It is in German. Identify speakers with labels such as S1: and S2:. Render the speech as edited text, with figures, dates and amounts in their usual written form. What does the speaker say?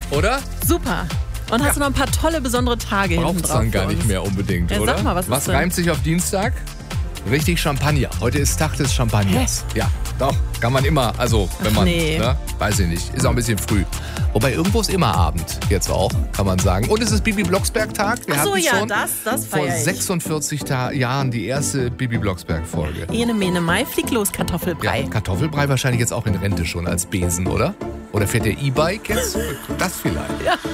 S1: Oder?
S2: Super. Und hast du noch ein paar tolle, besondere Tage hinten
S1: Braucht's
S2: drauf
S1: dann gar
S2: für
S1: nicht
S2: uns.
S1: mehr unbedingt,
S2: Ja,
S1: oder?
S2: sag mal, was ist denn?
S1: reimt sich auf Dienstag? Richtig, Champagner. Heute ist Tag des Champagners. Ja, doch. Kann man immer, also wenn man,
S2: nee.
S1: ne, weiß ich nicht, ist auch ein bisschen früh. Wobei irgendwo ist immer Abend, jetzt auch, kann man sagen. Und es ist Bibi Blocksberg-Tag. Wir
S2: Ach so,
S1: hatten
S2: ja,
S1: schon
S2: das
S1: vor
S2: feier ich.
S1: 46 Jahren die erste Bibi Blocksberg-Folge.
S2: Ene, mene, mai, flieg los, Kartoffelbrei.
S1: Ja, Kartoffelbrei wahrscheinlich jetzt auch in Rente schon als Besen, oder? Oder fährt der E-Bike jetzt? Das vielleicht.
S2: Ja.